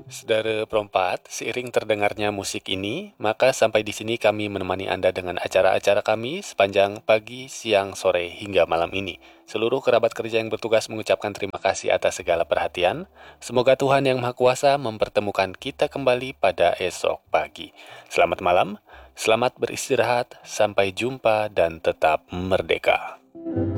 Saudara perempat, seiring terdengarnya musik ini, maka sampai di sini kami menemani Anda dengan acara-acara kami sepanjang pagi, siang, sore, hingga malam ini. Seluruh kerabat kerja yang bertugas mengucapkan terima kasih atas segala perhatian. Semoga Tuhan Yang Maha Kuasa mempertemukan kita kembali pada esok pagi. Selamat malam, selamat beristirahat, sampai jumpa dan tetap merdeka.